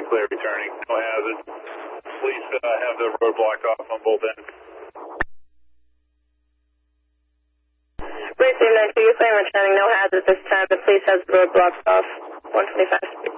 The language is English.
clear returning. No hazard. Please have the road blocked off on both ends. Racing 92, you're clear returning. No hazard this time, but please have the road blocked off. 125 speed.